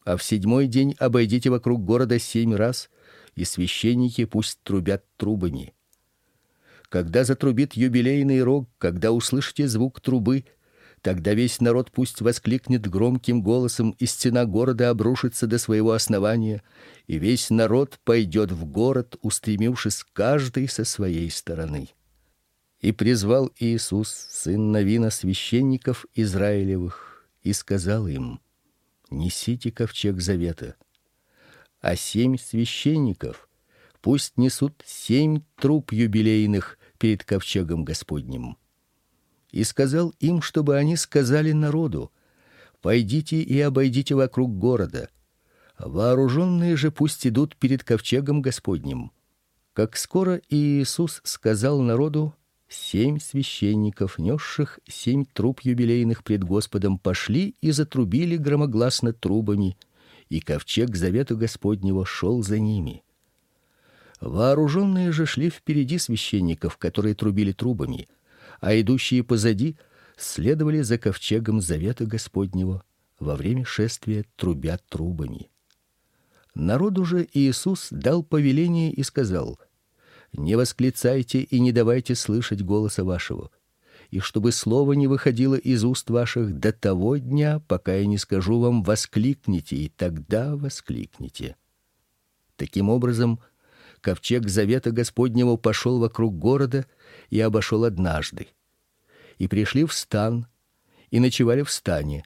А в 7-й день обойдите вокруг города 7 раз, и священники пусть трубят трубами. Когда затрубит юбилейный рог, когда услышите звук трубы, тогда весь народ пусть воскликнет громким голосом, и стена города обрушится до своего основания, и весь народ пойдет в город, устремившись каждый со своей стороны. И призвал Иисус, сын Навина, священников Израилевых, и сказал им: несите ковчег завета, а 7 священников пусть несут 7 труб юбилейных перед ковчегом Господним. И сказал им, чтобы они сказали народу: пойдите и обойдите вокруг города. Вооруженные же пусть идут перед ковчегом Господним. Как скоро Иисус сказал народу, 7 священников, несших 7 труб юбилейных пред Господом, пошли и затрубили громогласно трубами, и ковчег завета Господнего шел за ними. Вооруженные же шли впереди священников, которые трубили трубами, а идущие позади следовали за ковчегом завета Господнего во время шествия, трубя трубами. Народу же Иисус дал повеление и сказал: не восклицайте и не давайте слышать голоса вашего, и чтобы слово не выходило из уст ваших до того дня, пока я не скажу вам: воскликните, и тогда воскликните. Таким образом, ковчег завета Господнего пошел вокруг города и обошел однажды. И пришли в стан, и ночевали в стане.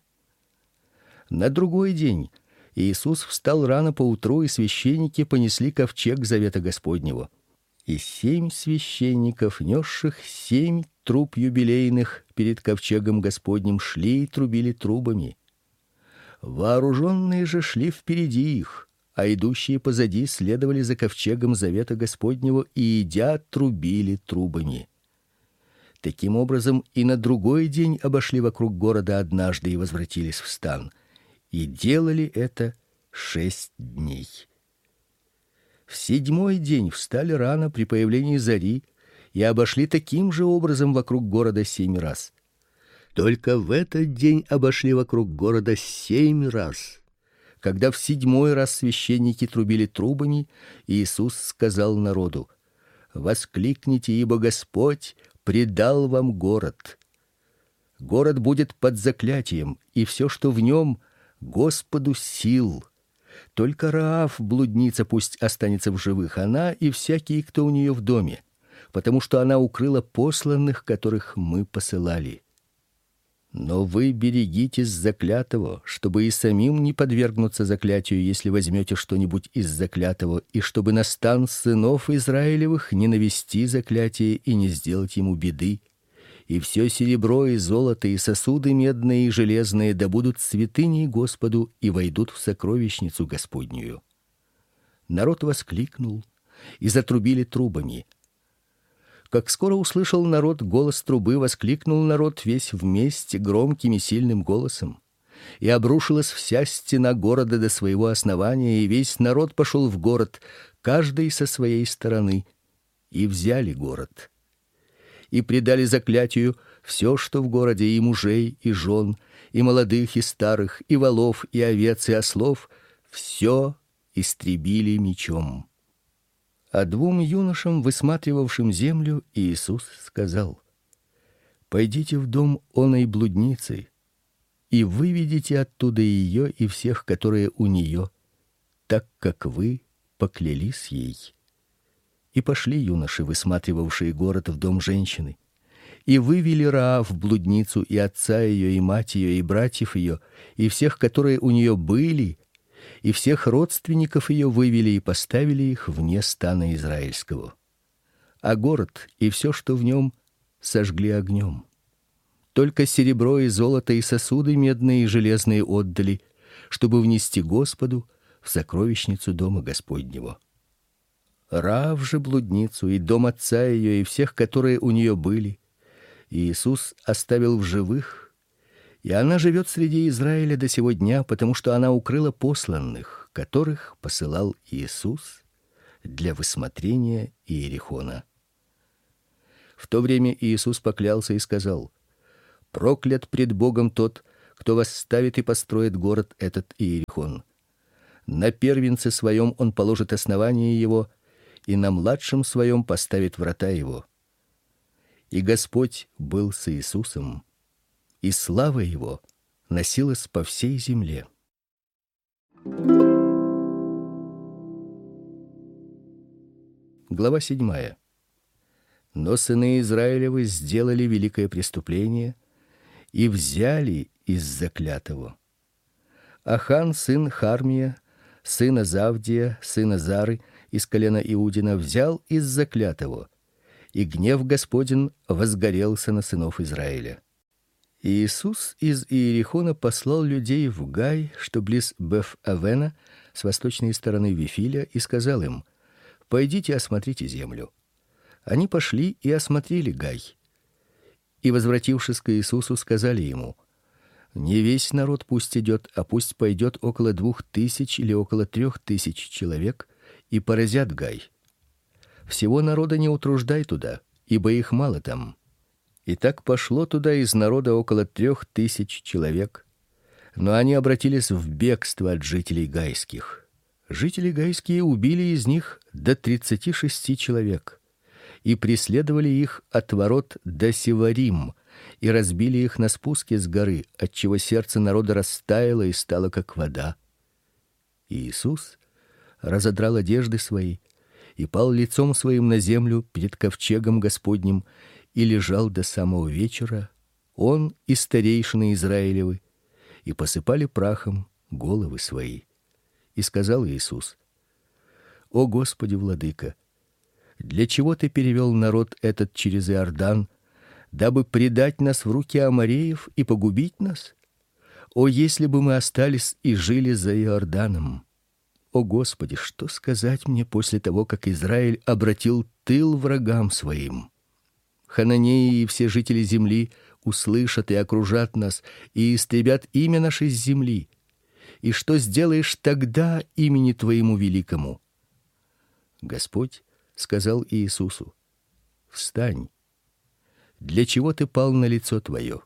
На другой день Иисус встал рано поутру, и священники понесли ковчег завета Господнего. И 7 священников, несших 7 труб юбилейных перед ковчегом Господним, шли и трубили трубами. Вооруженные же шли впереди их, а идущие позади следовали за ковчегом завета Господнего и, идя, трубили трубами. Таким образом, и на другой день обошли вокруг города однажды и возвратились в стан, и делали это 6 дней. В 7-й день встали рано при появлении зари и обошли таким же образом вокруг города 7 раз. Только в этот день обошли вокруг города 7 раз. Когда в 7-й раз священники трубили трубами, Иисус сказал народу: воскликните, ибо Господь предал вам город. Город будет под заклятием, и все, что в нем, Господу сил. Только Раав, блудница, пусть останется в живых, она и всякий, кто у нее в доме, потому что она укрыла посланных, которых мы посылали. Но вы берегитесь заклятого, чтобы и самим не подвергнуться заклятию, если возьмете что-нибудь из заклятого, и чтобы на стан сынов Израилевых не навести заклятие и не сделать ему беды. И все серебро и золото и сосуды медные и железные да будут святыней Господу и войдут в сокровищницу Господнюю. Народ воскликнул, и затрубили трубами. Как скоро услышал народ голос трубы, воскликнул народ весь вместе громким и сильным голосом. И обрушилась вся стена города до своего основания, и весь народ пошел в город, каждый со своей стороны, и взяли город. И предали заклятию все, что в городе, и мужей, и жен, и молодых, и старых, и волов, и овец, и ослов, все истребили мечом. А 2 юношам, высматривавшим землю, Иисус сказал: пойдите в дом оной блудницы и выведите оттуда ее и всех, которые у нее, так как вы поклялись ей. И пошли юноши, высматривавшие город, в дом женщины, и вывели Раав, блудницу, и отца ее, и мать ее, и братьев ее, и всех, которые у нее были, и всех родственников ее вывели и поставили их вне стана израильского. А город и все, что в нем, сожгли огнем. Только серебро и золото и сосуды медные и железные отдали, чтобы внести Господу в сокровищницу дома Господнего. Раав же блудницу и дом отца ее и всех, которые у нее были, Иисус оставил в живых, и она живет среди Израиля до сего дня, потому что она укрыла посланных, которых посылал Иисус для высмотрения Иерихона. В то время Иисус поклялся и сказал: проклят пред Богом тот, кто восставит и построит город этот Иерихон. На первенце своем он положит основание его, и на младшем своем поставит врата его. И Господь был с Иисусом, и слава его носилась по всей земле. Глава 7. Но сыны Израилевы сделали великое преступление и взяли из заклятого. Ахан сын Хармия, сын Завдия, сын Зары из колена Иудина, взял из заклятого, и гнев Господень возгорелся на сынов Израиля. Иисус из Иерихона послал людей в Гай, что близ Беф-Авена, с восточной стороны Вифиля, и сказал им: «Пойдите, осмотрите землю». Они пошли и осмотрели Гай. И, возвратившись к Иисусу, сказали ему: «Не весь народ пусть идет, а пусть пойдет около 2000 или около 3000 человек, и поразят Гай. Всего народа не утруждай туда, ибо их мало там». И так пошло туда из народа около 3000 человек, но они обратились в бегство от жителей гайских. Жители гайские убили из них до 36 человек, и преследовали их от ворот до Севарим, и разбили их на спуске с горы, отчего сердце народа растаяло и стало как вода. И Иисус разодрал одежды свои и пал лицом своим на землю перед ковчегом Господним, и лежал до самого вечера, он и старейшины Израилевы, и посыпали прахом головы свои. И сказал Иисус: «О Господи, владыка, для чего ты перевел народ этот через Иордан, дабы предать нас в руки амореев и погубить нас? О, если бы мы остались и жили за Иорданом! О Господи, что сказать мне после того, как Израиль обратил тыл врагам своим? Хананеи и все жители земли услышат и окружат нас, и истребят имя наше с земли. И что сделаешь тогда имени твоему великому?» Господь сказал Иисусу: «Встань. Для чего ты пал на лицо твое?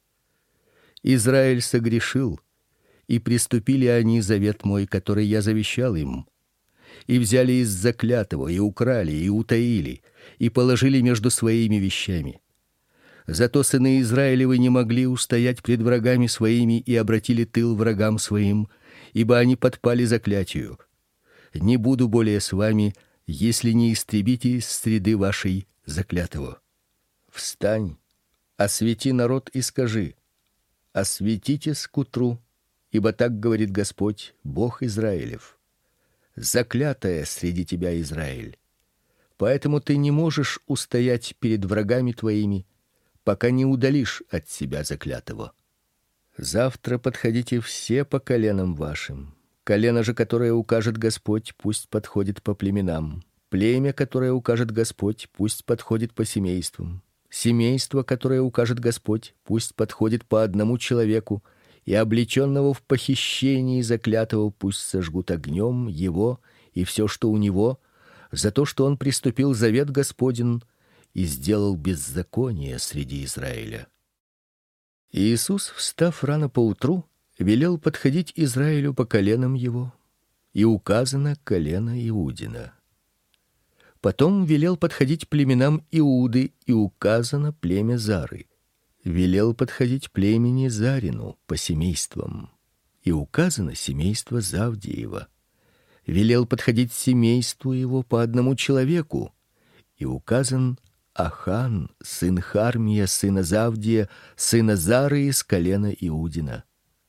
Израиль согрешил, и приступили они завет мой, который я завещал им, и взяли из заклятого, и украли, и утаили, и положили между своими вещами. Зато сыны Израилевы не могли устоять пред врагами своими и обратили тыл врагам своим, ибо они подпали заклятию. Не буду более с вами, если не истребите из среды вашей заклятого. Встань, освети народ и скажи: осветитесь к утру, ибо так говорит Господь, Бог Израилев: заклятая среди тебя Израиль. Поэтому ты не можешь устоять перед врагами твоими, пока не удалишь от себя заклятого. Завтра подходите все по коленам вашим. Колено же, которое укажет Господь, пусть подходит по племенам. Племя, которое укажет Господь, пусть подходит по семействам. Семейство, которое укажет Господь, пусть подходит по одному человеку, и облеченного в похищении заклятого пусть сожгут огнем его и все, что у него, за то, что он приступил завет Господень и сделал беззаконие среди Израиля». Иисус, встав рано поутру, велел подходить Израилю по коленам его, и указано колено Иудина. Потом велел подходить племенам Иуды, и указано племя Зары. Велел подходить племени Зарину по семействам, и указано семейство Завдиева. Велел подходить семейству его по одному человеку, и указан Ахан, сын Хармия, сына Завдия, сына Зары из колена Иудина.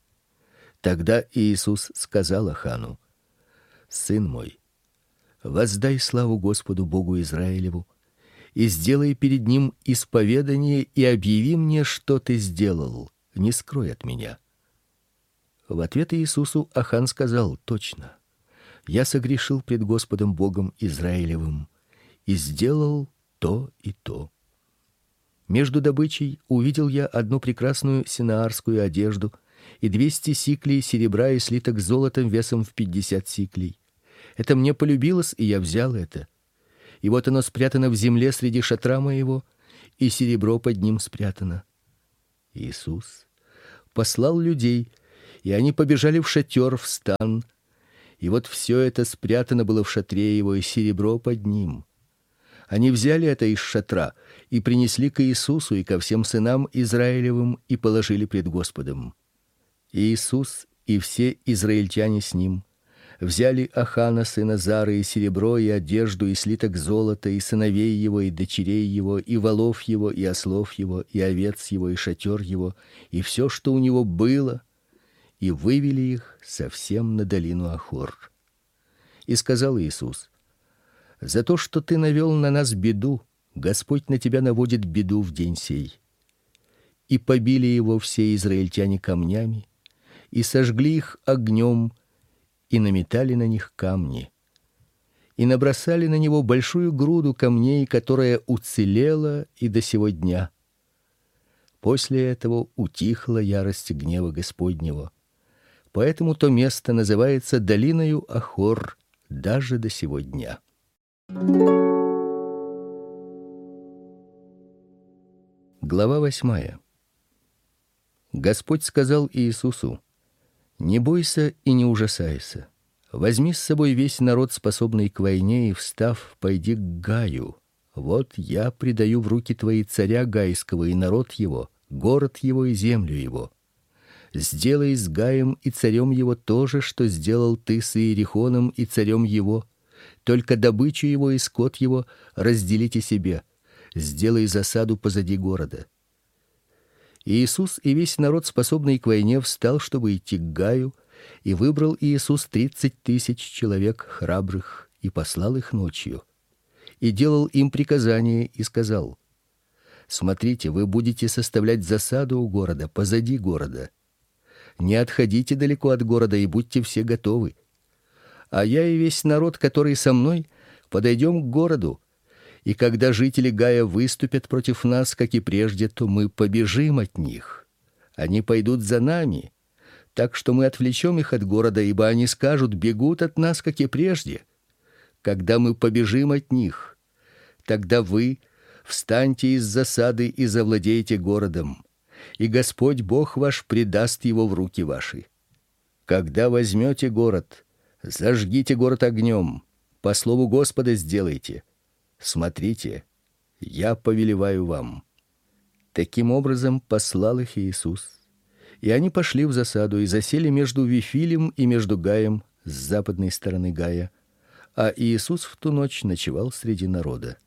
Тогда Иисус сказал Ахану: «Сын мой, воздай славу Господу Богу Израилеву, и сделай перед ним исповедание, и объяви мне, что ты сделал, не скрой от меня». В ответ Иисусу Ахан сказал: «Точно, я согрешил пред Господом Богом Израилевым и сделал то и то. Между добычей увидел я одну прекрасную синаарскую одежду и 200 сиклей серебра и слиток золотом весом в 50 сиклей. Это мне полюбилось, и я взял это. И вот оно спрятано в земле среди шатра моего, и серебро под ним спрятано». Иисус послал людей, и они побежали в шатер, в стан, И вот все это спрятано было в шатре его, и серебро под ним. Они взяли это из шатра и принесли к Иисусу и ко всем сынам Израилевым и положили пред Господом. И Иисус и все израильтяне с ним взяли Ахана сына Зары и серебро и одежду и слиток золота и сыновей его и дочерей его и волов его и ослов его и овец его и шатер его и все, что у него было, и вывели их совсем на долину Ахор. И сказал Иисус: за то, что ты навел на нас беду, Господь на тебя наводит беду в день сей. И побили его все израильтяне камнями, и сожгли их огнем, и наметали на них камни, и набросали на него большую груду камней, которая уцелела и до сего дня. После этого утихла ярость гнева Господнего. Поэтому то место называется долиною Ахор даже до сего дня. Глава 8. Господь сказал Иисусу: не бойся и не ужасайся. Возьми с собой весь народ, способный к войне, и, встав, пойди к Гаю. Вот я предаю в руки твои царя Гайского и народ его, город его и землю его. Сделай с Гаем и царем его то же, что сделал ты с Иерихоном и царем его. Только добычу его и скот его разделите себе. Сделай засаду позади города. Иисус и весь народ, способный к войне, встал, чтобы идти к Гаю, и выбрал Иисус 30 000 человек храбрых и послал их ночью. И делал им приказание и сказал: смотрите, вы будете составлять засаду у города, позади города. Не отходите далеко от города и будьте все готовы. А я и весь народ, который со мной, подойдем к городу. И когда жители Гая выступят против нас, как и прежде, то мы побежим от них. Они пойдут за нами, так что мы отвлечем их от города, ибо они скажут: бегут от нас, как и прежде. Когда мы побежим от них, тогда вы встаньте из засады и завладейте городом, и Господь Бог ваш предаст его в руки ваши. Когда возьмете город, зажгите город огнем, по слову Господа сделайте. Смотрите, я повелеваю вам. Таким образом послал их Иисус. И они пошли в засаду и засели между Вифилем и между Гаем с западной стороны Гая, а Иисус в ту ночь ночевал среди народа.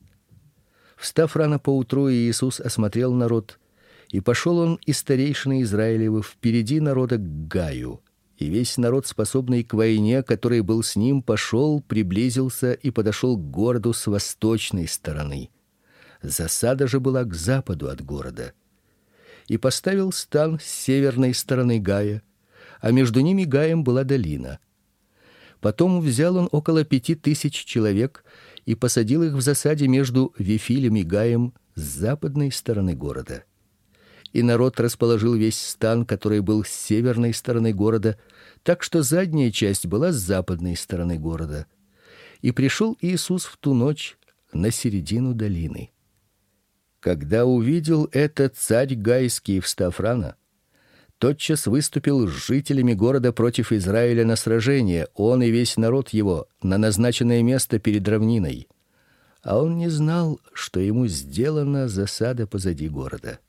Встав рано поутру, Иисус осмотрел народ, и пошел он и старейшины Израилевы впереди народа к Гаю. И весь народ, способный к войне, который был с ним, пошел, приблизился и подошел к городу с восточной стороны. Засада же была к западу от города. И поставил стан с северной стороны Гая, а между ними Гаем была долина. Потом взял он около 5000 человек и посадил их в засаде между Вифилем и Гаем с западной стороны города. И народ расположил весь стан, который был с северной стороны города, так что задняя часть была с западной стороны города. И пришел Иисус в ту ночь на середину долины. Когда увидел это царь Гайский, встав рано, тотчас выступил с жителями города против Израиля на сражение, он и весь народ его, на назначенное место перед равниной. А он не знал, что ему сделана засада позади города.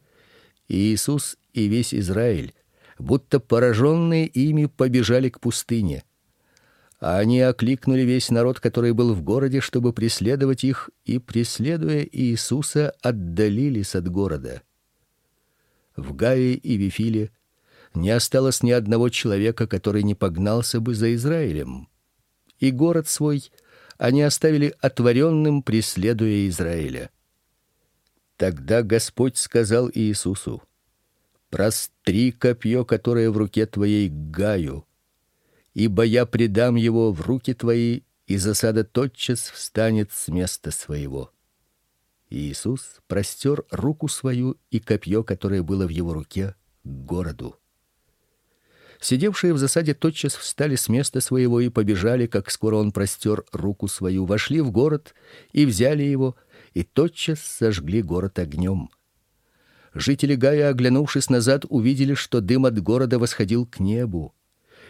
И Иисус и весь Израиль, будто пораженные ими, побежали к пустыне. А они окликнули весь народ, который был в городе, чтобы преследовать их, и, преследуя Иисуса, отдалились от города. В Гае и Вифиле не осталось ни одного человека, который не погнался бы за Израилем. И город свой они оставили отворенным, преследуя Израиля. Тогда Господь сказал Иисусу: простри копье, которое в руке твоей, к Гаю, ибо я предам его в руки твои, и засада тотчас встанет с места своего. И Иисус простер руку свою, и копье, которое было в его руке, к городу. Сидевшие в засаде тотчас встали с места своего и побежали, как скоро он простер руку свою, вошли в город и взяли его, и тотчас сожгли город огнем. Жители Гая, оглянувшись назад, увидели, что дым от города восходил к небу.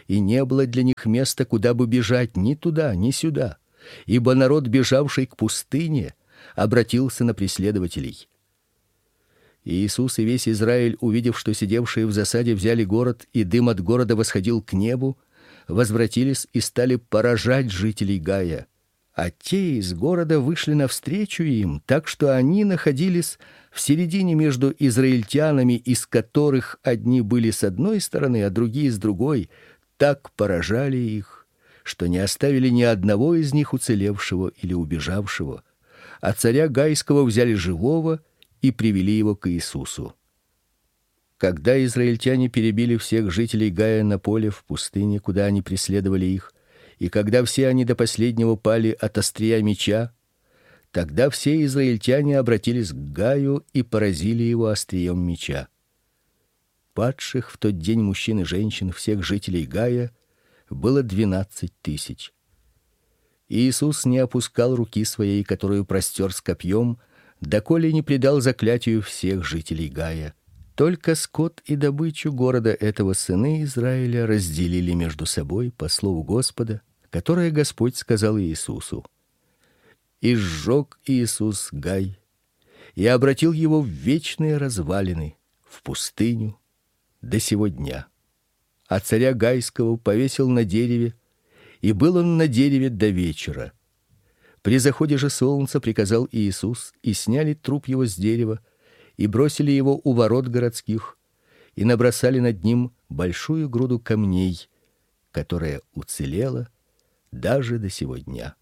и не было для них места, куда бы бежать, ни туда, ни сюда, ибо народ, бежавший к пустыне, обратился на преследователей. И Иисус и весь Израиль, увидев, что сидевшие в засаде взяли город, и дым от города восходил к небу, возвратились и стали поражать жителей Гая. А те из города вышли навстречу им, так что они находились в середине между израильтянами, из которых одни были с одной стороны, а другие с другой, так поражали их, что не оставили ни одного из них уцелевшего или убежавшего, а царя Гайского взяли живого и привели его к Иисусу. Когда израильтяне перебили всех жителей Гая на поле в пустыне, куда они преследовали их, и когда все они до последнего пали от острия меча, тогда все израильтяне обратились к Гаю и поразили его острием меча. Падших в тот день мужчин и женщин, всех жителей Гая, было 12 000. Иисус не опускал руки своей, которую простер с копьем, доколе не предал заклятию всех жителей Гая. Только скот и добычу города этого сыны Израиля разделили между собой по слову Господа, которое Господь сказал Иисусу. И сжег Иисус Гай, и обратил его в вечные развалины, в пустыню до сего дня. А царя Гайского повесил на дереве, и был он на дереве до вечера. При заходе же солнца приказал Иисус, и сняли труп его с дерева, и бросили его у ворот городских, и набросали над ним большую груду камней, которая уцелела даже до сего дня.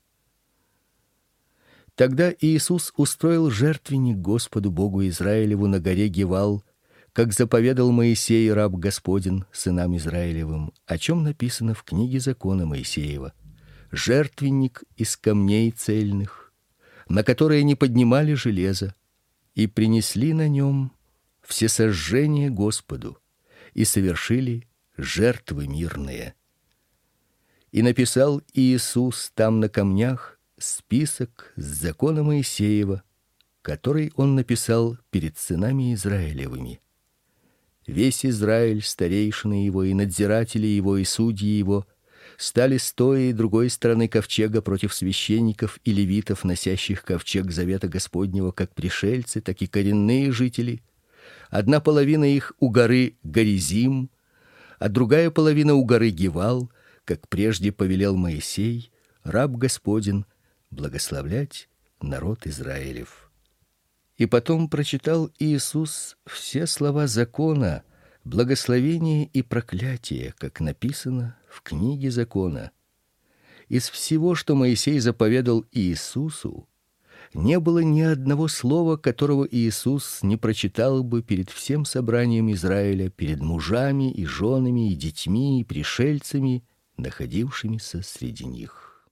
Тогда Иисус устроил жертвенник Господу Богу Израилеву на горе Гивал, как заповедал Моисей, раб Господень, сынам Израилевым, о чем написано в книге закона Моисеева: жертвенник из камней цельных, на которые не поднимали железа, и принесли на нем всесожжение Господу, и совершили жертвы мирные. И написал Иисус там на камнях список с закона Моисеева, который он написал перед сынами Израилевыми. Весь Израиль, старейшины его и надзиратели его и судьи его, стали с той и другой стороны ковчега против священников и левитов, носящих ковчег завета Господнего, как пришельцы, так и коренные жители. Одна половина их у горы Горизим, а другая половина у горы Гивал, как прежде повелел Моисей, раб Господень, благословлять народ Израилев. И потом прочитал Иисус все слова закона, благословение и проклятие, как написано в книге закона. Из всего, что Моисей заповедал Иисусу, не было ни одного слова, которого Иисус не прочитал бы перед всем собранием Израиля, перед мужами и женами и детьми и пришельцами, находившимися среди них.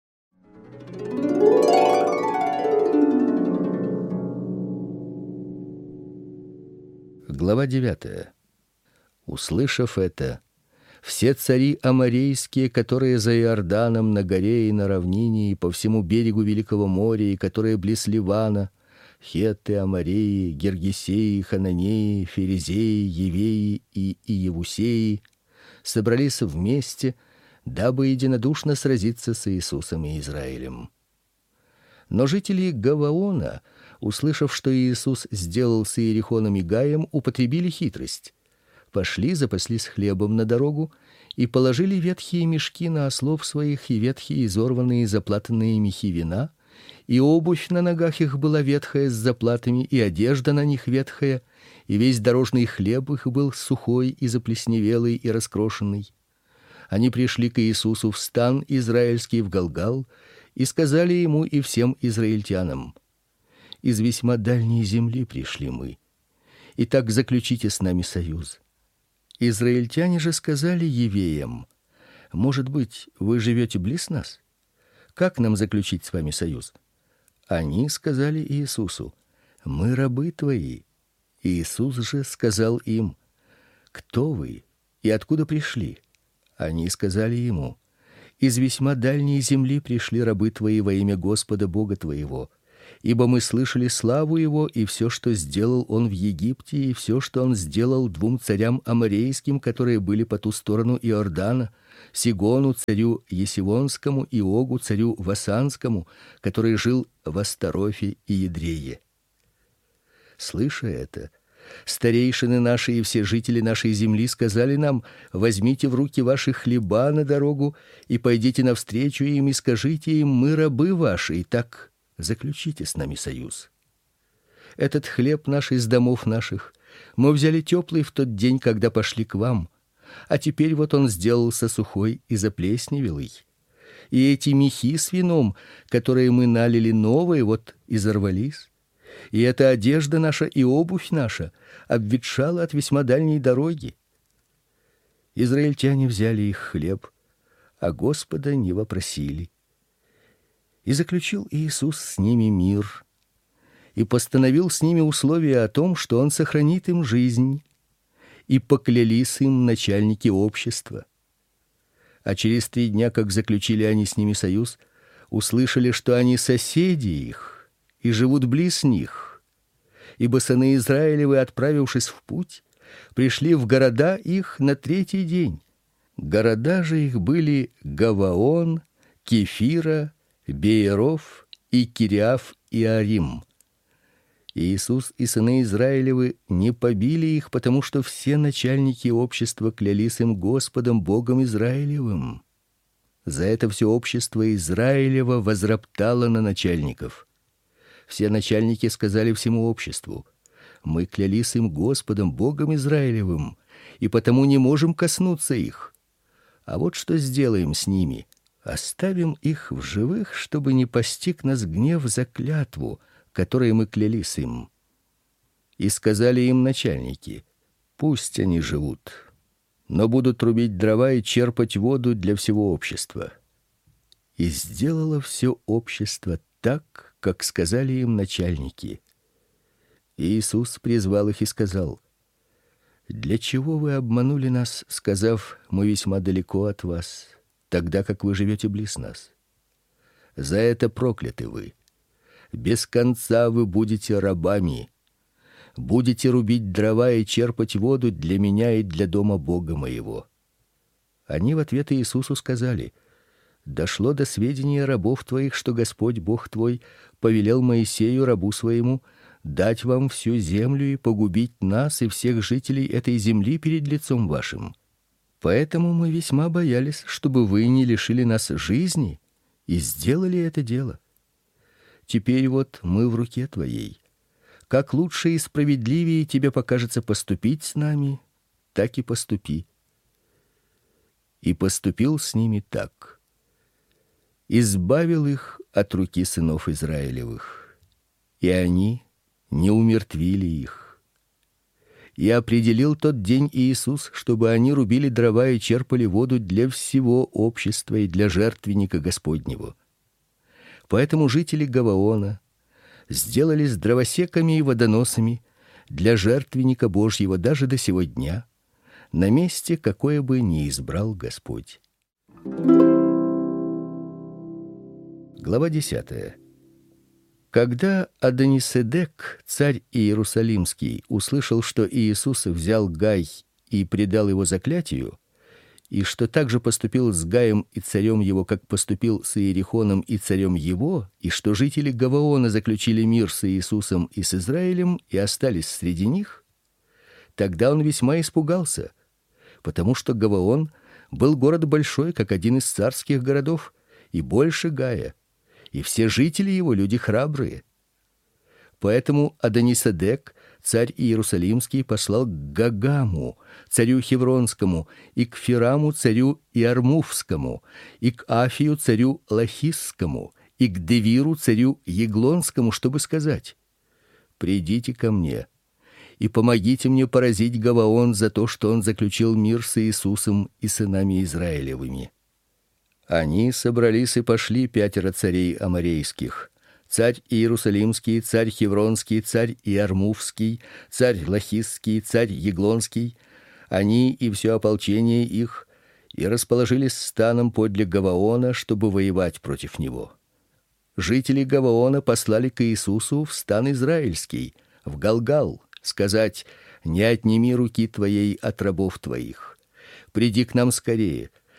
Глава 9. Услышав это, все цари аморейские, которые за Иорданом на горе и на равнине и по всему берегу Великого моря, и которые близ Ливана, хетты, амореи, гергесеи, хананеи, ферезеи, евеи и иевусеи, собрались вместе, дабы единодушно сразиться с Иисусом и Израилем. Но жители Гаваона, услышав, что Иисус сделал с Иерихоном и Гаем, употребили хитрость. Пошли, запаслись хлебом на дорогу и положили ветхие мешки на ослов своих и ветхие изорванные заплатанные мехи вина, и обувь на ногах их была ветхая с заплатами, и одежда на них ветхая, и весь дорожный хлеб их был сухой и заплесневелый и раскрошенный. Они пришли к Иисусу в стан израильский в Галгал и сказали ему и всем израильтянам: из весьма дальней земли пришли мы. Итак, заключите с нами союз. Израильтяне же сказали евеям: может быть, вы живете близ нас? Как нам заключить с вами союз? Они сказали Иисусу: мы рабы твои. Иисус же сказал им: кто вы и откуда пришли? Они сказали ему: из весьма дальней земли пришли рабы твои во имя Господа Бога твоего. Ибо мы слышали славу его и все, что сделал он в Египте, и все, что он сделал двум царям аморейским, которые были по ту сторону Иордана, Сигону царю Есивонскому и Огу царю Васанскому, который жил в Астарофе и Едрее. Слыша это, старейшины наши и все жители нашей земли сказали нам: возьмите в руки ваши хлеба на дорогу и пойдите навстречу им и скажите им: мы рабы ваши, и так заключите с нами союз. Этот хлеб наш из домов наших мы взяли теплый в тот день, когда пошли к вам, а теперь вот он сделался сухой и заплесневелый. И эти мехи с вином, которые мы налили новые, вот изорвались. И эта одежда наша и обувь наша обветшала от весьма дальней дороги. Израильтяне взяли их хлеб, а Господа не вопросили. И заключил Иисус с ними мир, и постановил с ними условия о том, что он сохранит им жизнь, и поклялись им начальники общества. А через 3 дня, как заключили они с ними союз, услышали, что они соседи их и живут близ них. Ибо сыны Израилевы, отправившись в путь, пришли в города их на 3-й день. Города же их были Гаваон, Кефира, Бееров и Кириаф Иарим. Иисус и сыны Израилевы не побили их, потому что все начальники общества клялись им Господом Богом Израилевым. За это все общество Израилева возроптало на начальников. Все начальники сказали всему обществу: мы клялись им Господом Богом Израилевым, и потому не можем коснуться их. А вот что сделаем с ними: оставим их в живых, чтобы не постиг нас гнев за клятву, которой мы клялись им. И сказали им начальники: пусть они живут, но будут рубить дрова и черпать воду для всего общества. И сделало все общество так, как сказали им начальники. Иисус призвал их и сказал: для чего вы обманули нас, сказав: мы весьма далеко от вас, тогда как вы живете близ нас? За это прокляты вы. Без конца вы будете рабами. Будете рубить дрова и черпать воду для меня и для дома Бога моего. Они в ответ Иисусу сказали: дошло до сведения рабов твоих, что Господь Бог твой повелел Моисею, рабу своему, дать вам всю землю и погубить нас и всех жителей этой земли перед лицом вашим. Поэтому мы весьма боялись, чтобы вы не лишили нас жизни, и сделали это дело. Теперь вот мы в руке твоей. Как лучше и справедливее тебе покажется поступить с нами, так и поступи. И поступил с ними так. Избавил их от руки сынов Израилевых, и они не умертвили их. И определил тот день Иисус, чтобы они рубили дрова и черпали воду для всего общества и для жертвенника Господнего. Поэтому жители Гаваона сделались дровосеками и водоносами для жертвенника Божьего даже до сего дня, на месте, какое бы ни избрал Господь. Глава 10. Когда Адониседек, царь Иерусалимский, услышал, что Иисус взял Гай и предал его заклятию, и что также поступил с Гаем и царем его, как поступил с Иерихоном и царем его, и что жители Гаваона заключили мир с Иисусом и с Израилем и остались среди них, тогда он весьма испугался, потому что Гаваон был город большой, как один из царских городов, и больше Гая, и все жители его люди храбрые. Поэтому Адониседек, царь Иерусалимский, послал к Гагаму, царю Хевронскому, и к Фираму, царю Иармувскому, и к Афию, царю Лахисскому, и к Девиру, царю Еглонскому, чтобы сказать: придите ко мне и помогите мне поразить Гаваон за то, что он заключил мир с Иисусом и сынами Израилевыми. Они собрались и пошли 5 царей аморейских: царь Иерусалимский, царь Хевронский, царь Иармувский, царь Лахисский, царь Еглонский, они и все ополчение их, и расположились станом подле Гаваона, чтобы воевать против него. Жители Гаваона послали к Иисусу в стан израильский, в Галгал, сказать: не отними руки твоей от рабов твоих. Приди к нам скорее,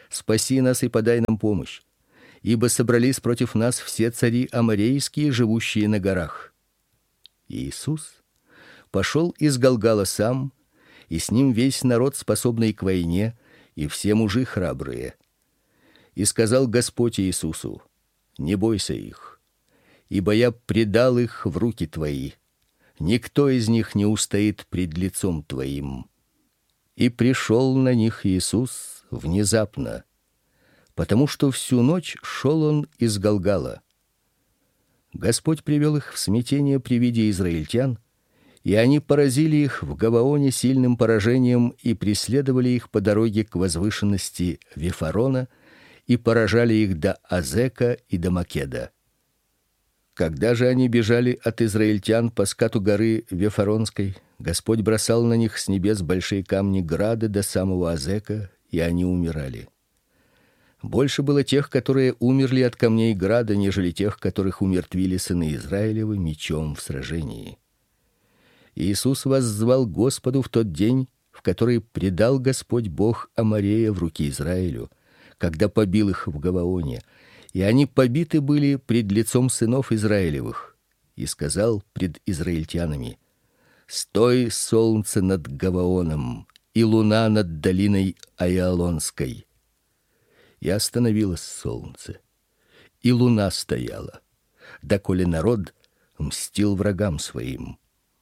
спаси нас и подай нам помощь, ибо собрались против нас все цари аморейские, живущие на горах. Иисус пошел из Галгала сам, и с ним весь народ, способный к войне, и все мужи храбрые. И сказал Господь Иисусу: не бойся их, ибо я предал их в руки твои. Никто из них не устоит пред лицом твоим. И пришел на них Иисус внезапно, потому что всю ночь шел он из Галгала. Господь привел их в смятение при виде израильтян, и они поразили их в Гаваоне сильным поражением и преследовали их по дороге к возвышенности Вифарона и поражали их до Азека и до Македа. Когда же они бежали от израильтян по скату горы Вифаронской, Господь бросал на них с небес большие камни града до самого Азека, и они умирали. Больше было тех, которые умерли от камней града, нежели тех, которых умертвили сыны Израилевы мечом в сражении. Иисус воззвал Господу в тот день, в который предал Господь Бог Аморея в руки Израилю, когда побил их в Гаваоне, и они побиты были пред лицом сынов Израилевых, и сказал пред израильтянами: «Стой, солнце над Гаваоном, и луна над долиной Аиалонской». И остановилось солнце, и луна стояла, доколе народ мстил врагам своим.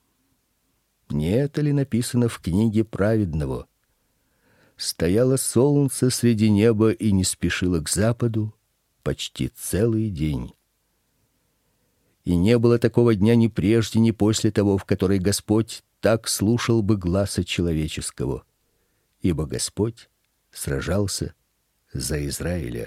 Не это ли написано в книге праведного? Стояло солнце среди неба и не спешило к западу почти целый день. И не было такого дня ни прежде, ни после того, в который Господь так слушал бы гласа человеческого, ибо Господь сражался за Израиля.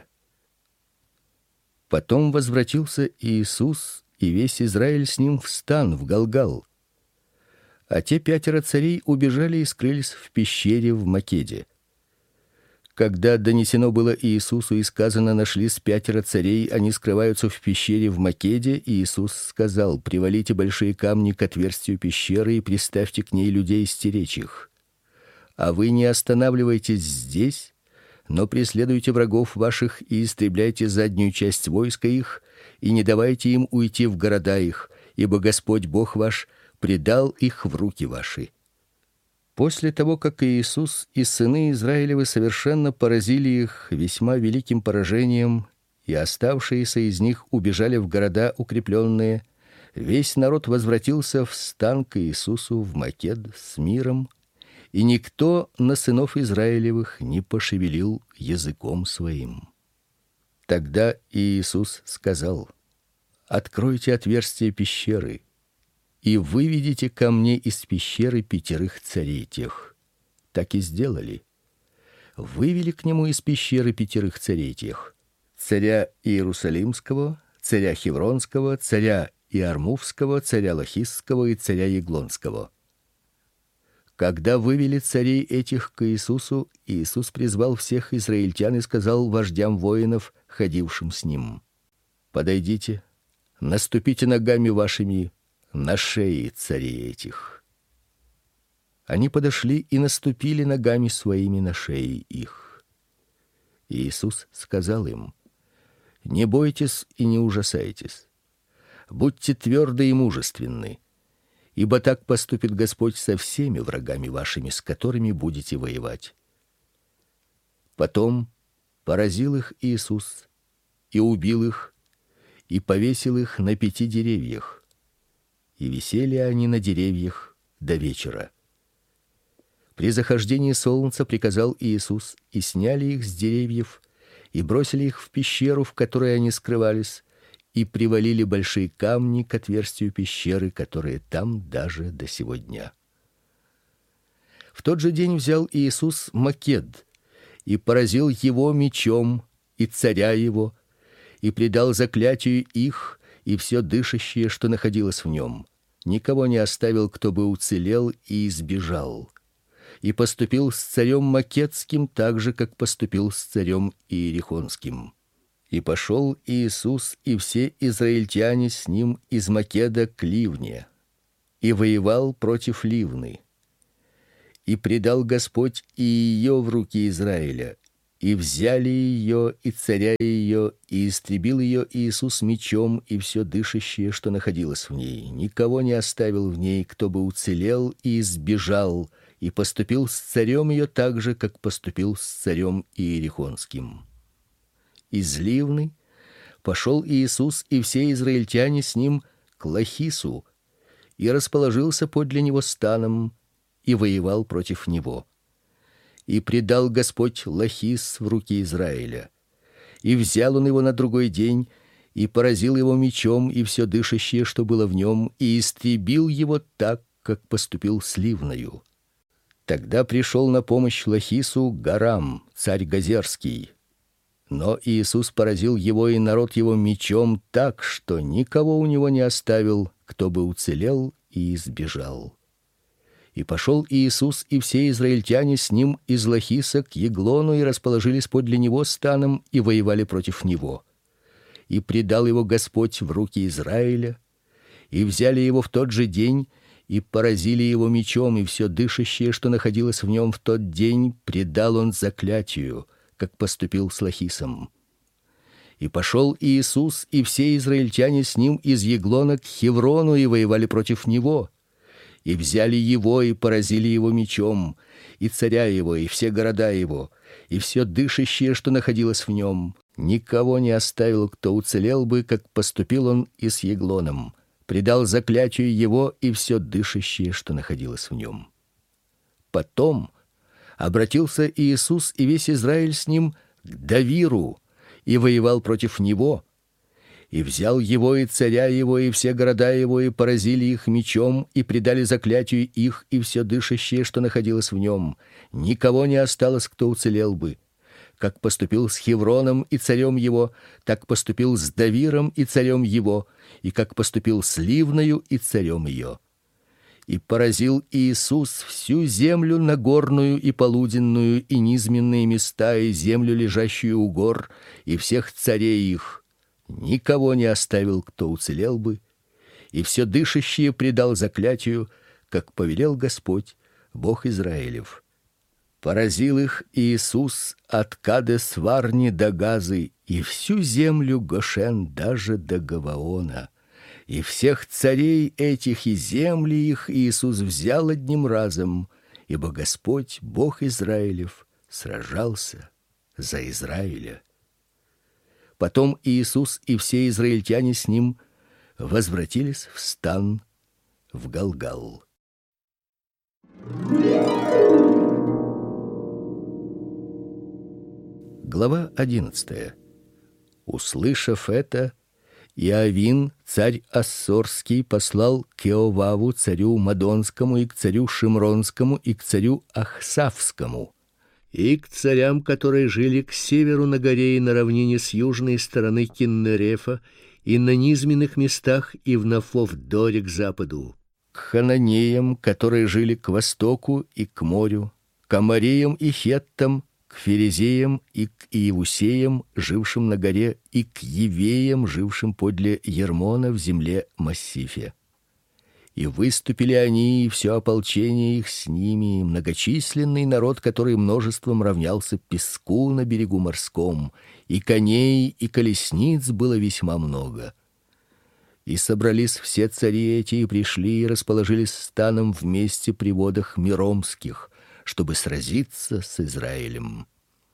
Потом возвратился Иисус и весь Израиль с ним в стан в Галгал. А те 5 царей убежали и скрылись в пещере в Македе. Когда донесено было Иисусу и сказано: нашлись 5 царей, они скрываются в пещере в Македе, Иисус сказал: привалите большие камни к отверстию пещеры и приставьте к ней людей стеречь их. А вы не останавливайтесь здесь, но преследуйте врагов ваших и истребляйте заднюю часть войска их, и не давайте им уйти в города их, ибо Господь Бог ваш предал их в руки ваши. После того, как Иисус и сыны Израилевы совершенно поразили их весьма великим поражением, и оставшиеся из них убежали в города укрепленные, весь народ возвратился в стан к Иисусу в Макед с миром, и никто на сынов Израилевых не пошевелил языком своим. Тогда Иисус сказал: откройте отверстие пещеры и выведите ко мне из пещеры 5 царей тех. Так и сделали. Вывели к нему из пещеры 5 царей тех: царя Иерусалимского, царя Хевронского, царя Иармувского, царя Лахисского и царя Еглонского. Когда вывели царей этих к Иисусу, Иисус призвал всех израильтян и сказал вождям воинов, ходившим с ним: подойдите, наступите ногами вашими на шеи царей этих. Они подошли и наступили ногами своими на шеи их. Иисус сказал им: не бойтесь и не ужасайтесь. Будьте тверды и мужественны, ибо так поступит Господь со всеми врагами вашими, с которыми будете воевать. Потом поразил их Иисус и убил их, и повесил их на 5 деревьях. И висели они на деревьях до вечера. При захождении солнца приказал Иисус, и сняли их с деревьев, и бросили их в пещеру, в которой они скрывались, и привалили большие камни к отверстию пещеры, которые там даже до сего дня. В тот же день взял Иисус Макед и поразил его мечом и царя его, и предал заклятию их и все дышащее, что находилось в нем. Никого не оставил, кто бы уцелел и избежал. И поступил с царем Македским так же, как поступил с царем Иерихонским. И пошел Иисус и все израильтяне с ним из Македа к Ливне, и воевал против Ливны. И предал Господь и ее в руки Израиля, И взяли ее и царя ее, и истребил ее Иисус мечом и все дышащее, что находилось в ней. Никого не оставил в ней, кто бы уцелел, и избежал, и поступил с царем ее так же, как поступил с царем Иерихонским. Из Ливны пошел Иисус и все израильтяне с ним к Лахису, и расположился подле него станом, и воевал против него. И предал Господь Лахис в руки Израиля. И взял он его на другой день, и поразил его мечом и все дышащее, что было в нем, и истребил его так, как поступил с Ливною. Тогда пришел на помощь Лахису Гарам, царь Газерский. Но Иисус поразил его и народ его мечом так, что никого у него не оставил, кто бы уцелел и избежал. И пошел Иисус и все израильтяне с ним из Лахиса к Еглону и расположились подле него станом и воевали против него. И предал его Господь в руки Израиля, и взяли его в тот же день и поразили его мечом, и все дышащее, что находилось в нем в тот день, предал он заклятию, как поступил с Лахисом. И пошел Иисус и все израильтяне с ним из Еглона к Хеврону и воевали против него. И взяли его и поразили его мечом, и царя его, и все города его, и все дышащее, что находилось в нем. Никого не оставил, кто уцелел бы, как поступил он и с Еглоном. Предал заклятию его и все дышащее, что находилось в нем. Потом обратился Иисус и весь Израиль с ним к Давиру и воевал против него. И взял его и царя его, и все города его, и поразили их мечом, и предали заклятию их, и все дышащее, что находилось в нем. Никого не осталось, кто уцелел бы. Как поступил с Хевроном и царем его, так поступил с Давиром и царем его, и как поступил с Ливною и царем ее. И поразил Иисус всю землю нагорную и полуденную, и низменные места, и землю, лежащую у гор, и всех царей их. Никого не оставил, кто уцелел бы, и все дышащее предал заклятию, как повелел Господь, Бог Израилев. Поразил их Иисус от Кадес-Варни до Газы, и всю землю Гошен даже до Гаваона. И всех царей этих и земли их Иисус взял одним разом, ибо Господь, Бог Израилев, сражался за Израиля. Потом Иисус и все израильтяне с ним возвратились в стан в Галгал. Глава 11. Услышав это, Иовин, царь Ассорский, послал к Иоваву, царю Мадонскому, и к царю Шимронскому, и к царю Ахсавскому, и к царям, которые жили к северу на горе и на равнине с южной стороны Киннерефа, и на низменных местах, и в Нафов-Доре к западу, к хананеям, которые жили к востоку и к морю, к амореям и хеттам, к ферезеям и к иевусеям, жившим на горе, и к евеям, жившим подле Ермона в земле Массифе. И выступили они, и все ополчение их с ними, и многочисленный народ, который множеством равнялся песку на берегу морском, и коней, и колесниц было весьма много. И собрались все цари эти, и пришли, и расположились станом вместе при водах Миромских, чтобы сразиться с Израилем.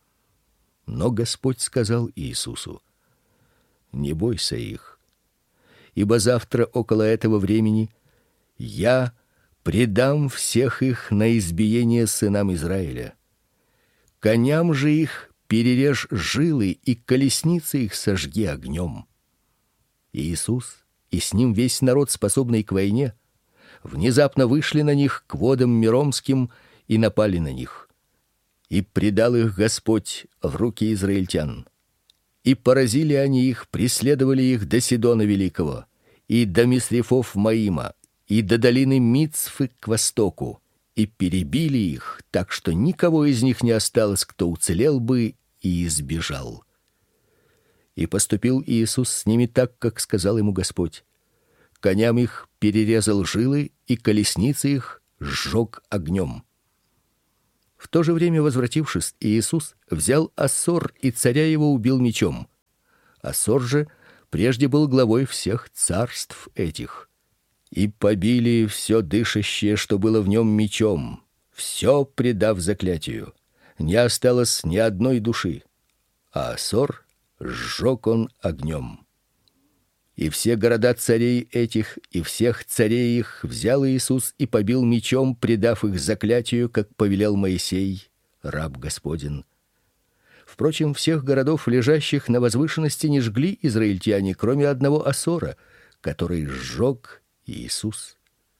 Но Господь сказал Иисусу: «Не бойся их, ибо завтра около этого времени я предам всех их на избиение сынам Израиля. Коням же их перережь жилы, и колесницы их сожги огнем». Иисус и с ним весь народ, способный к войне, внезапно вышли на них к водам Миромским и напали на них. И предал их Господь в руки израильтян. И поразили они их, преследовали их до Сидона Великого, и до Мисрефов Маима, и до долины Мицфы к востоку, и перебили их, так что никого из них не осталось, кто уцелел бы и избежал. И поступил Иисус с ними так, как сказал ему Господь. Коням их перерезал жилы, и колесницы их сжег огнем. В то же время, возвратившись, Иисус взял Ассор, и царя его убил мечом. Ассор же прежде был главой всех царств этих. И побили все дышащее, что было в нем, мечом, все предав заклятию. Не осталось ни одной души, а Ассор сжег он огнем. И все города царей этих и всех царей их взял Иисус и побил мечом, предав их заклятию, как повелел Моисей, раб Господень. Впрочем, всех городов, лежащих на возвышенности, не жгли израильтяне, кроме одного Ассора, который сжег Иисус.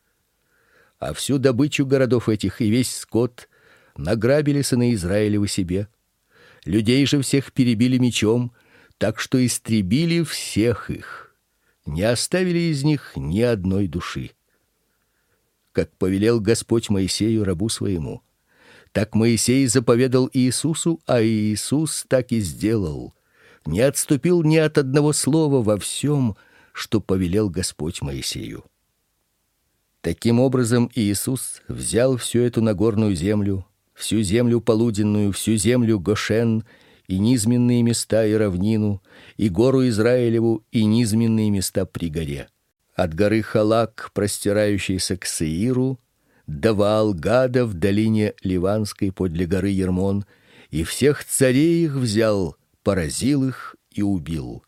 А всю добычу городов этих и весь скот награбили сыны Израилевы себе. Людей же всех перебили мечом, так что истребили всех их. Не оставили из них ни одной души. Как повелел Господь Моисею, рабу своему, так Моисей заповедал Иисусу, а Иисус так и сделал. Не отступил ни от одного слова во всем, что повелел Господь Моисею. Таким образом, Иисус взял всю эту нагорную землю, всю землю полуденную, всю землю Гошен, и низменные места, и равнину, и гору Израилеву, и низменные места при горе. От горы Халак, простирающейся к Сеиру, до Ваал-Гада в долине Ливанской подле горы Ермон, и всех царей их взял, поразил их и убил.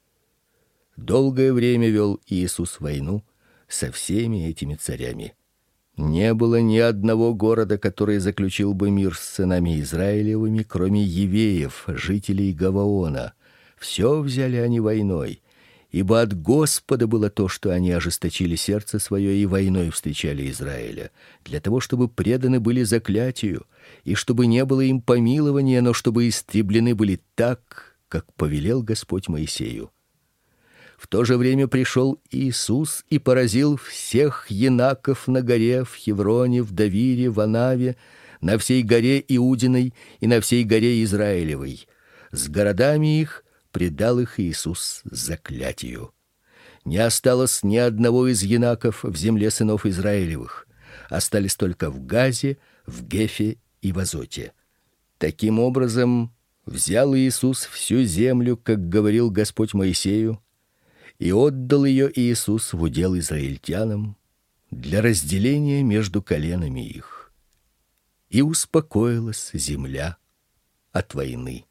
Долгое время вел Иисус войну со всеми этими царями. Не было ни одного города, который заключил бы мир с сынами Израилевыми, кроме евеев, жителей Гаваона. Все взяли они войной, ибо от Господа было то, что они ожесточили сердце свое и войной встречали Израиля, для того, чтобы преданы были заклятию, и чтобы не было им помилования, но чтобы истреблены были так, как повелел Господь Моисею. В то же время пришел Иисус и поразил всех енаков на горе, в Хевроне, в Давире, в Анаве, на всей горе Иудиной и на всей горе Израилевой. С городами их предал их Иисус заклятию. Не осталось ни одного из енаков в земле сынов Израилевых. Остались только в Газе, в Гефе и в Азоте. Таким образом, взял Иисус всю землю, как говорил Господь Моисею, и отдал ее Иисус в удел израильтянам для разделения между коленами их. И успокоилась земля от войны.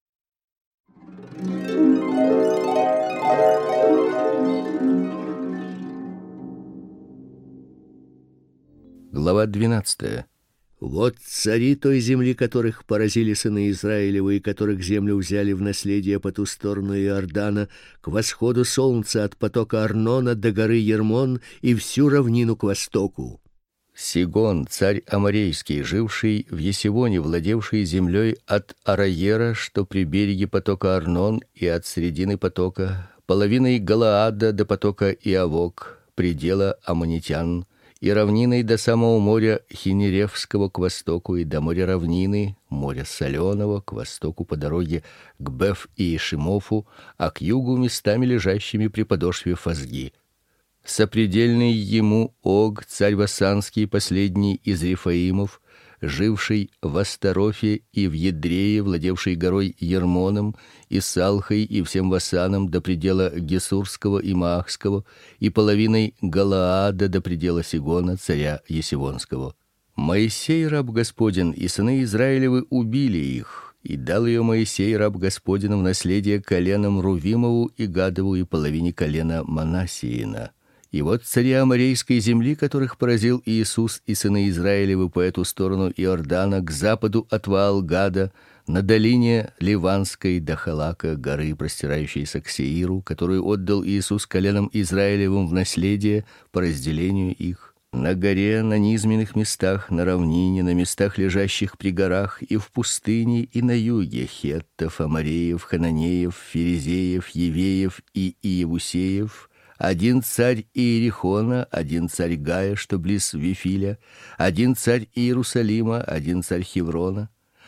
Глава 12. Вот цари той земли, которых поразили сыны Израилевы, и которых землю взяли в наследие по ту сторону Иордана, к восходу солнца от потока Арнона до горы Ермон и всю равнину к востоку. Сигон, царь аморейский, живший в Есивоне, владевший землей от Араера, что при береге потока Арнон, и от середины потока, половиной Галаада до потока Иавок, предела аммонитян, и равниной до самого моря Хинеревского к востоку, и до моря равнины, моря Соленого, к востоку по дороге к Беф и Ишимофу, а к югу местами лежащими при подошве Фазги. Сопредельный ему Ог, царь Васанский, последний из Рефаимов, живший в Астарофе и в Едрее, владевший горой Ермоном, и Салхой, и всем Васаном до предела Гесурского и Маахского, и половиной Галаада до предела Сигона, царя Есивонского. Моисей, раб Господень, и сыны Израилевы убили их, и дал ее Моисей, раб Господень, в наследие коленам Рувимову и Гадову и половине колена Манассиина. И вот цари аморейской земли, которых поразил Иисус и сыны Израилевы по эту сторону Иордана, к западу от Ваал-Гада, на долине Ливанской до Халака, горы, простирающейся к Сеиру, которую отдал Иисус коленам Израилевым в наследие по разделению их, на горе, на низменных местах, на равнине, на местах, лежащих при горах, и в пустыне, и на юге, хеттов, амореев, хананеев, ферезеев, евеев и иевусеев, один царь Иерихона, один царь Гая, что близ Вифиля, один царь Иерусалима, один царь Хеврона,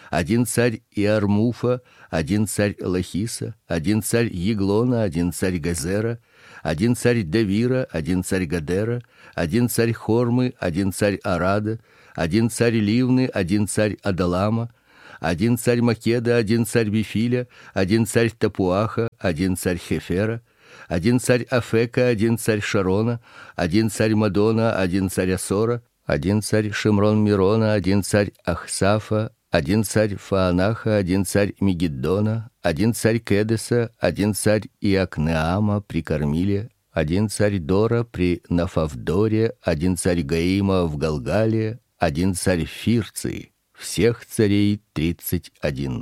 один царь Иармуфа, один царь Лахиса, один царь Еглона, один царь Газера, один царь Давира, один царь Гадера, один царь Хормы, один царь Арада, один царь Ливны, один царь Адалама, один царь Македа, один царь Вифиля, один царь Тапуаха, один царь Хефера, один царь Афека, один царь Шарона, один царь Мадона, один царь Асора, один царь Шимрон-Мирона, один царь Ахсафа, один царь Фаанаха, один царь Мегиддона, один царь Кедеса, один царь Иакнеама при Кармиле, один царь Дора при Нафавдоре, один царь Гаима в Галгале, один царь Фирции. Всех царей 31.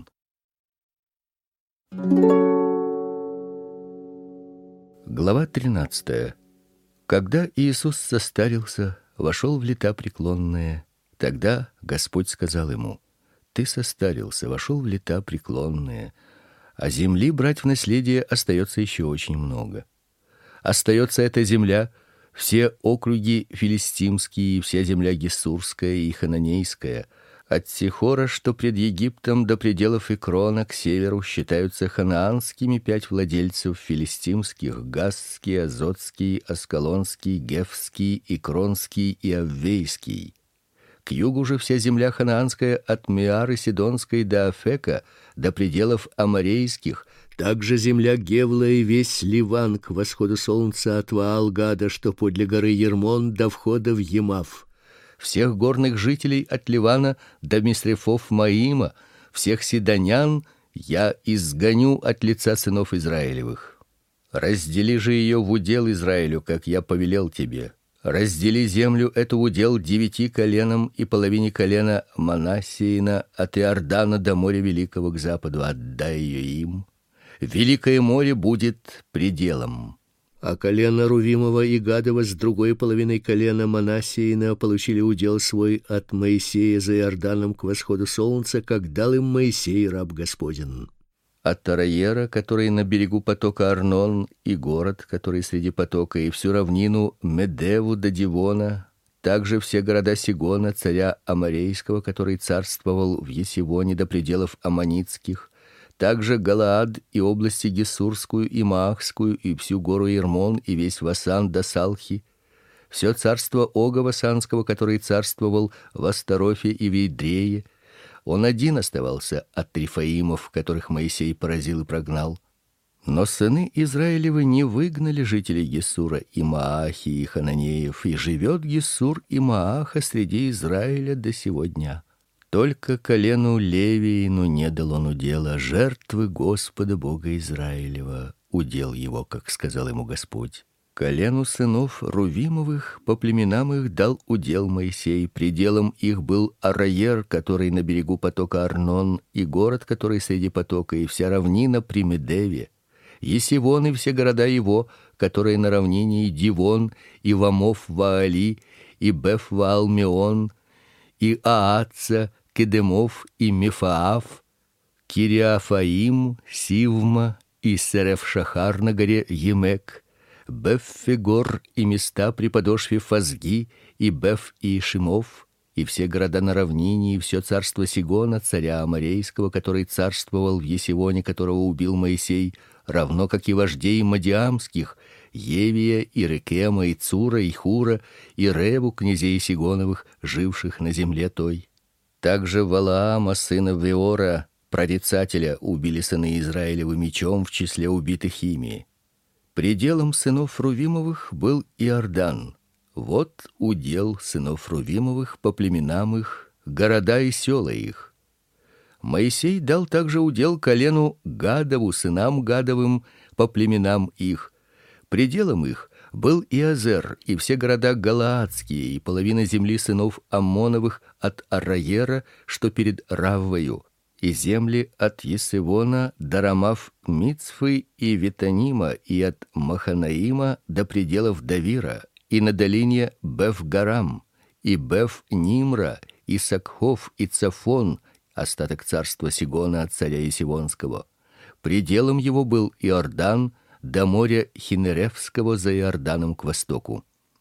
Глава 13. Когда Иисус состарился, вошел в лета преклонные, тогда Господь сказал ему: Ты состарился, вошел в лета преклонные, а земли брать в наследие остается еще очень много. Остается эта земля, все округи филистимские, вся земля гессурская и хананейская, от Сихора, что пред Египтом, до пределов Икрона к северу считаются ханаанскими 5 владельцев филистимских: Газский, Азотский, Аскалонский, Гефский, Икронский и Аввейский. К югу же вся земля ханаанская от Миары Сидонской до Афека, до пределов аморейских, также земля Гевла и весь Ливан к восходу солнца от Ваал-Гада, что подле горы Ермон, до входа в Емав. Всех горных жителей от Ливана до Мисрефов Маима, всех сидонян я изгоню от лица сынов Израилевых. Раздели же ее в удел Израилю, как я повелел тебе. Раздели землю эту в удел 9 коленам и половине колена Манассеина от Иордана до моря великого к западу, отдай ее им. Великое море будет пределом. А колено Рувимова и Гадова с другой половиной колена Манассеина получили удел свой от Моисея за Иорданом к восходу солнца, как дал им Моисей, раб Господень. От Араера, который на берегу потока Арнон, и город, который среди потока, и всю равнину Медеву до Дивона, также все города Сигона, царя Аморейского, который царствовал в Есивоне, до пределов Аммонитских, также Галаад и области Гессурскую и Маахскую, и всю гору Ермон, и весь Васан до Салхи, все царство Ога Васанского, который царствовал в Астарофе и в Идрее. Он один оставался от Рифаимов, которых Моисей поразил и прогнал. Но сыны Израилевы не выгнали жителей Гессура и Маахи и Хананеев, и живет Гессур и Мааха среди Израиля до сего дня. Только колену Левиину не дал он удела жертвы Господа Бога Израилева, удел его, как сказал ему Господь. Колену сынов Рувимовых по племенам их дал удел Моисей, пределом их был Араер, который на берегу потока Арнон, и город, который среди потока, и вся равнина при Медеве, Есивон и все города его, которые на равнине, и Дивон, и Вамов-Ваали, и Беф-Ваалмеон, и Ааца, Кедемов и Мефаав, Кириафаим, Сивма и Сереф-Шахар на горе Емек, Беф-Фегор и места при подошве Фазги, и Беф и Шимов, и все города на равнине, и все царство Сигона, царя Аморейского, который царствовал в Есивоне, которого убил Моисей, равно как и вождей мадиамских, Евия и Рекема и Цура и Хура и Реву, князей Сигоновых, живших на земле той. Также Валаама, сына Веора, прорицателя, убили сыны Израилевы мечом в числе убитых ими. Пределом сынов Рувимовых был Иордан. Вот удел сынов Рувимовых по племенам их, города и села их. Моисей дал также удел колену Гадову, сынам Гадовым, по племенам их. Пределом их был Иазер и все города галаадские, и половина земли сынов Аммоновых от Араера, что перед Раввою, и земли от Есивона до Рамав Мицфы и Витанима, и от Маханаима до пределов Давира, и на долине Беф-Гарам, и Беф-Нимра, и Сакхов, и Цафон, остаток царства Сигона от царя Есивонского. Пределом его был Иордан до моря Хинеревского за Иорданом к востоку.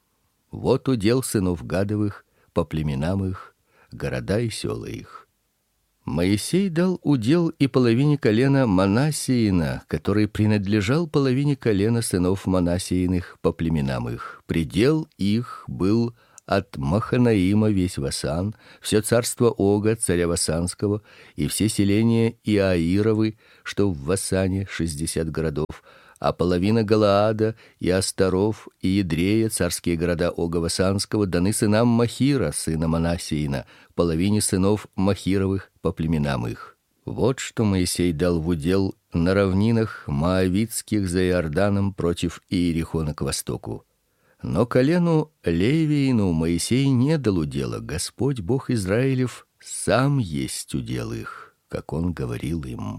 Вот удел сынов Гадовых по племенам их, города и села их. Моисей дал удел и половине колена Манассиина, который принадлежал половине колена сынов Манассииных по племенам их. Предел их был от Маханаима весь Васан, все царство Ога, царя Васанского, и все селения Иаировы, что в Васане 60 городов, а половина Галаада и Астаров и Едрея, царские города Ога Васанского, даны сынам Махира, сына Манассиина, половине сынов Махировых по племенам их. Вот что Моисей дал в удел на равнинах моавитских за Иорданом против Иерихона к востоку. Но колену Левиину Моисей не дал удела. Господь Бог Израилев сам есть удел их, как он говорил им.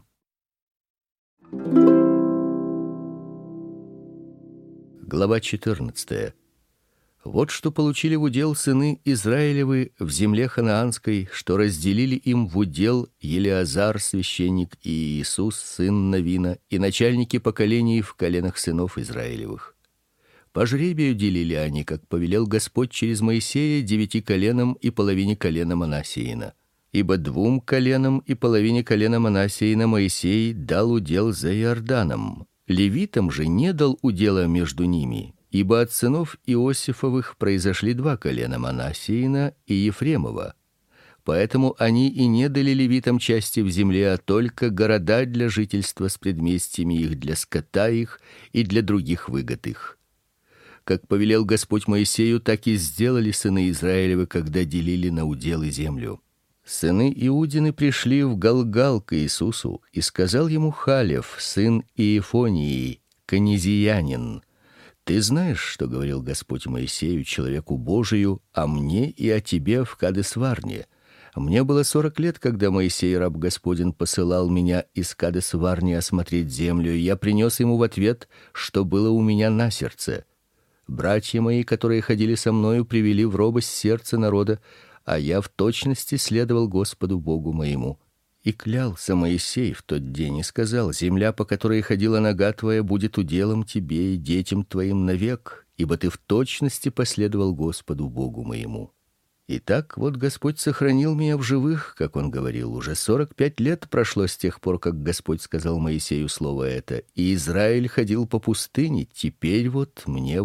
Глава 14. Вот что получили в удел сыны Израилевы в земле ханаанской, что разделили им в удел Елеазар священник и Иисус сын Навина и начальники поколений в коленах сынов Израилевых. По жребию делили они, как повелел Господь через Моисея, 9 коленам и половине колена Манассиина. Ибо 2 коленам и половине колена Манассиина Моисей дал удел за Иорданом. Левитам же не дал удела между ними, ибо от сынов Иосифовых произошли 2 колена Манассиина и Ефремова. Поэтому они и не дали левитам части в земле, а только города для жительства с предместьями их, для скота их и для других выгод их. Как повелел Господь Моисею, так и сделали сыны Израилевы, когда делили на уделы землю. Сыны Иудины пришли в Галгал к Иисусу, и сказал ему Халев, сын Иефонии, канизиянин: «Ты знаешь, что говорил Господь Моисею, человеку Божию, о мне и о тебе в Кадес-Варне. Мне было 40 лет, когда Моисей, раб Господень, посылал меня из Кадес-Варни осмотреть землю, и я принес ему в ответ, что было у меня на сердце. Братья мои, которые ходили со мною, привели в робость сердце народа, а я в точности следовал Господу Богу моему. И клялся Моисей в тот день и сказал: земля, по которой ходила нога твоя, будет уделом тебе и детям твоим навек, ибо ты в точности последовал Господу Богу моему. Итак, вот Господь сохранил меня в живых, как он говорил. Уже 45 лет прошло с тех пор, как Господь сказал Моисею слово это, и Израиль ходил по пустыне. Теперь вот мне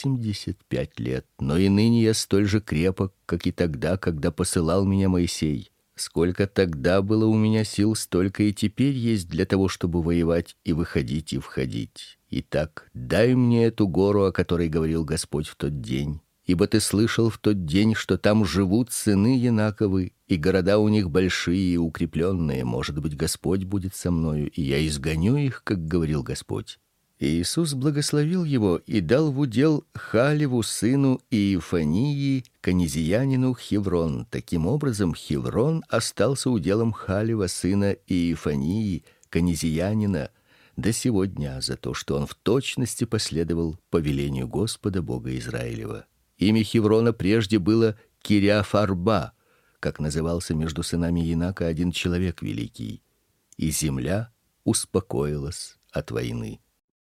85 лет, но и ныне я столь же крепок, как и тогда, когда посылал меня Моисей. Сколько тогда было у меня сил, столько и теперь есть для того, чтобы воевать и выходить и входить. Итак, дай мне эту гору, о которой говорил Господь в тот день. Ибо ты слышал в тот день, что там живут сыны Янаковы, и города у них большие и укрепленные. Может быть, Господь будет со мною, и я изгоню их, как говорил Господь». И Иисус благословил его и дал в удел Халеву сыну Иефонии, канизиянину, Хеврон. Таким образом, Хеврон остался уделом Халева сына Иефонии, канизиянина, до сего дня, за то, что он в точности последовал повелению Господа Бога Израилева. Имя Хеврона прежде было Кириаф-Арба, как назывался между сынами Янака один человек великий. И земля успокоилась от войны.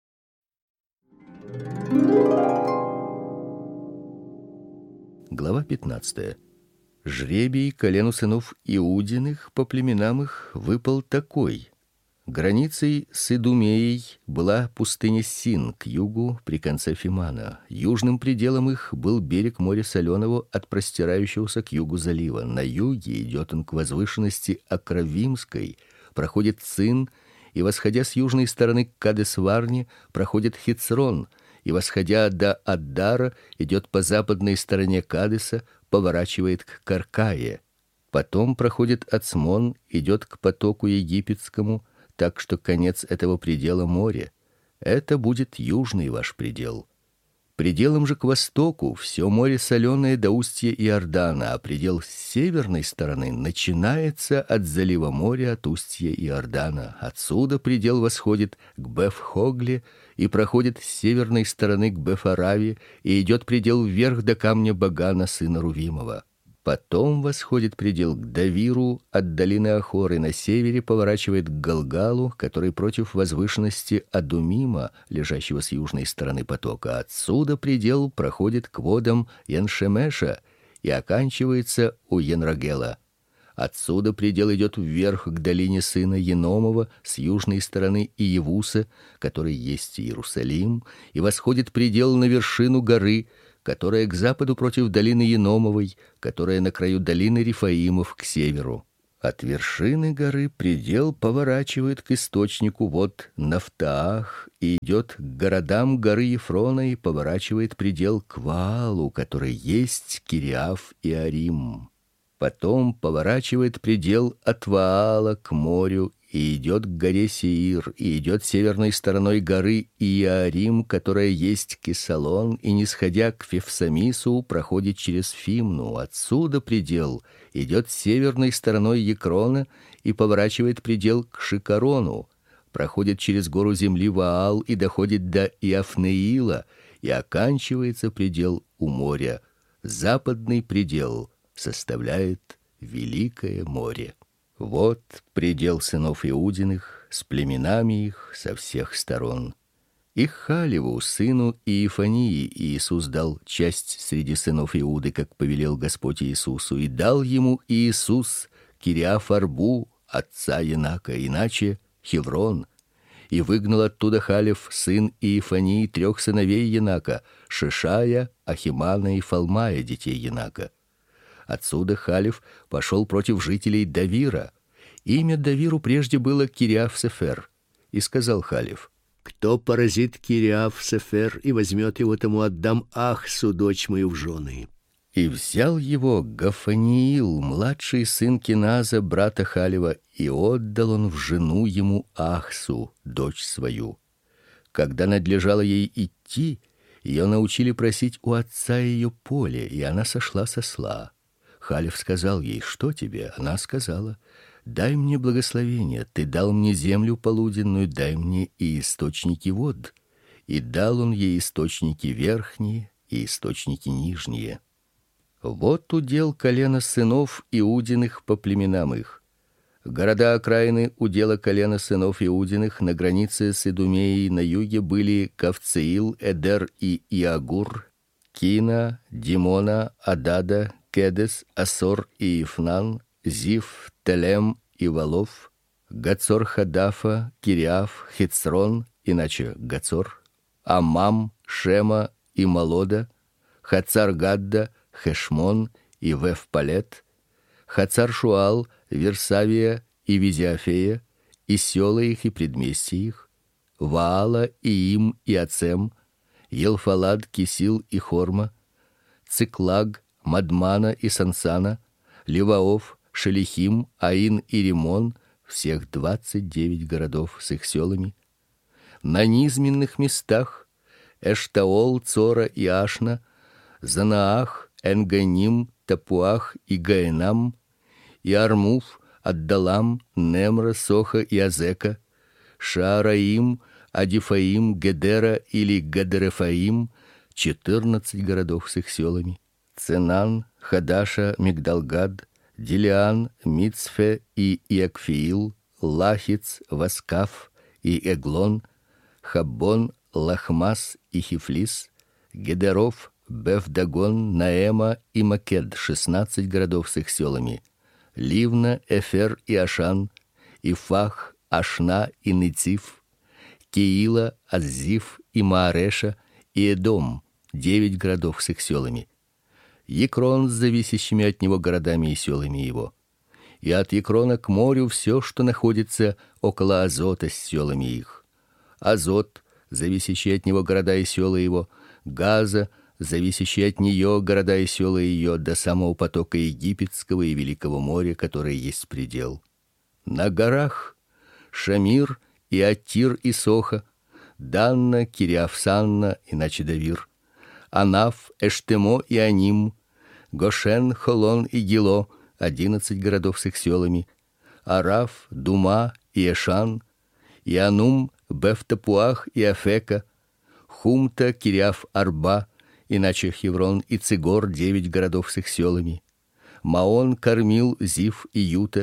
Глава 15. Жребий колену сынов Иудиных по племенам их выпал такой: границей с Идумеей была пустыня Син к югу при конце Фимана. Южным пределом их был берег моря Соленого от простирающегося к югу залива. На юге идет он к возвышенности Акравимской, проходит Цин, и, восходя с южной стороны к Кадес-Варне, проходит Хицрон, и, восходя до Аддара, идет по западной стороне Кадеса, поворачивает к Каркае. Потом проходит Ацмон, идет к потоку египетскому, так что конец этого предела море. Это будет южный ваш предел. Пределом же к востоку все море соленое до устья Иордана, а предел с северной стороны начинается от залива моря от устья Иордана. Отсюда предел восходит к Беф-Хогле и проходит с северной стороны к Беф-Араве и идет предел вверх до камня Багана сына Рувимова. Потом восходит предел к Давиру от долины Ахоры на севере, поворачивает к Галгалу, который против возвышенности Адумима, лежащего с южной стороны потока. Отсюда предел проходит к водам Яншемеша и оканчивается у Енрогела. Отсюда предел идет вверх к долине сына Еномова с южной стороны Иевуса, который есть Иерусалим, и восходит предел на вершину горы, которая к западу против долины Еномовой, которая на краю долины Рифаимов к северу. От вершины горы предел поворачивает к источнику вод Нафтаах и идет к городам горы Ефрона и поворачивает предел к Ваалу, который есть Кириаф и Арим. Потом поворачивает предел от Ваала к морю и идет к горе Сеир, и идет северной стороной горы Иарим, которая есть Кесалон, и нисходя к Февсамису проходит через Фимну. Отсюда предел идет северной стороной Екрона и поворачивает предел к Шикарону, проходит через гору земли Ваал и доходит до Иафнеила, и оканчивается предел у моря. Западный предел составляет Великое море. Вот предел сынов Иудиных с племенами их со всех сторон. И Халеву, сыну Иефании, Иисус дал часть среди сынов Иуды, как повелел Господь Иисусу, и дал ему Иисус Кириаф-Арбу, отца Янака, иначе Хеврон. И выгнал оттуда Халев, сын Иефании, 3 сыновей Янака: Шишая, Ахимана и Фалмая, детей Янака. Отсюда Халев пошел против жителей Давира. Имя Давиру прежде было Кириаф-Сефер. И сказал Халев: кто поразит Кириаф-Сефер и возьмет его, тому отдам Ахсу, дочь мою, в жены. И взял его Гафаниил, младший сын Киназа, брата Халева, и отдал он в жену ему Ахсу, дочь свою. Когда надлежало ей идти, ее научили просить у отца ее поле, и она сошла с осла. Халев сказал ей: что тебе? Она сказала: дай мне благословение, ты дал мне землю полуденную, дай мне и источники вод. И дал он ей источники верхние и источники нижние. Вот удел колена сынов Иудиных по племенам их. Города окраины удела колена сынов Иудиных на границе с Идумеей на юге были Кавцеил, Эдер и Иагур, Кина, Димона, Адада, Кедес, Асор и Ифнан, Зив, Телем и Валов, Гацор Хадафа, Кириаф, Хицрон, иначе Гацор, Амам, Шема и Малода, Хацар-Гадда, Хешмон и Вефпалет, Хацар-Шуал, Версавия и Визиафея, и села их и предместья их, Ваала, Иим и Ацем, Елфалад, Кисил и Хорма, Циклаг, Мадмана и Сансана, Леваов, Шелихим, Аин и Римон, всех 29 городов с их селами. На низменных местах Эштаол, Цора и Ашна, Занаах, Энганим, Тапуах и Гаенам, и Армуф, Аддалам, Немра, Соха и Азека, Шаараим, Адифаим, Гедера или Гадерефаим, 14 городов с их селами. Ценан, Хадаша, Мигдалгад, Дилиан, Мицфе и Иакфиил, Лахиц, Васкаф и Эглон, Хаббон, Лахмас и Хифлис, Гедеров, Бефдагон, Наэма и Макед, 16 городов с их селами. Ливна, Эфер и Ашан, Ифах, Ашна и Нициф, Киила, Аззиф и Маареша и Эдом, 9 городов с их селами. Екрон с зависящими от него городами и селами его. И от Екрона к морю все, что находится около Азота с селами их. Азот, зависящий от него города и села его, Газа, зависящий от нее города и села ее, до самого потока Египетского и Великого моря, которое есть предел. На горах Шамир и Аттир и Соха, Данна, Кириаф-Санна, иначе Давир, Анаф, Эштемо и Аним, Гошен, Холон и Гило, 11 городов с их селами, Араф, Дума и Эшан, и Анум, Бефтапуах и Афека, Хумта, Кириаф-Арба, иначе Хеврон и Цигор, 9 городов с их селами, Маон, Кармил, Зив и Юта,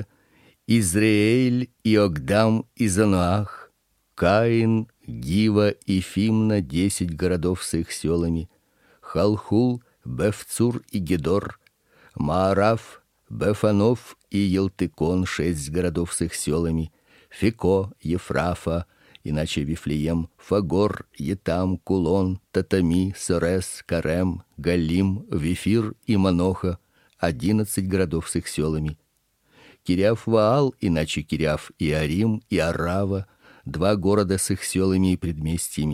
Изреэль и Огдам и Заноах, Каин, Гива и Фимна, 10 городов с их селами, Халхул, Бефцур и Гедор, Маараф, Бефанов и Елтыкон 6 городов с их селами, Феко, Ефрафа, иначе Вифлеем, Фагор, Етам, Кулон, Татами, Сорес, Карем, Галим, Вифир и Маноха, 11 городов с их селами. Кириаф-Ваал, иначе Кириаф-Иарим и Арава, 2 города с их селами и предместьями.